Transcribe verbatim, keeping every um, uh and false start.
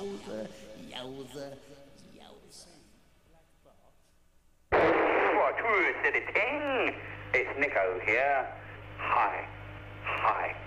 Yowza, yowza, yowza. What, who said it? Ting? It's Nico here. Hi. Hi.